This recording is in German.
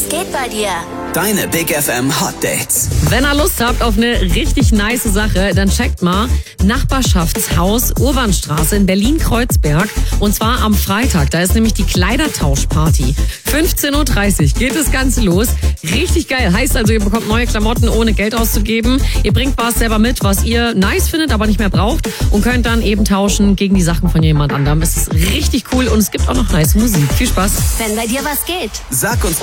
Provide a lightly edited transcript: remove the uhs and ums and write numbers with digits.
Was geht bei dir? Deine Big FM Hot Dates. Wenn ihr Lust habt auf eine richtig nice Sache, dann checkt mal Nachbarschaftshaus Urbanstraße in Berlin-Kreuzberg. Und zwar am Freitag. Da ist nämlich die Kleidertauschparty. 15.30 Uhr geht das Ganze los. Richtig geil. Heißt also, ihr bekommt neue Klamotten, ohne Geld auszugeben. Ihr bringt was selber mit, was ihr nice findet, aber nicht mehr braucht. Und könnt dann eben tauschen gegen die Sachen von jemand anderem. Es ist richtig cool und es gibt auch noch nice Musik. Viel Spaß. Wenn bei dir was geht. Sag uns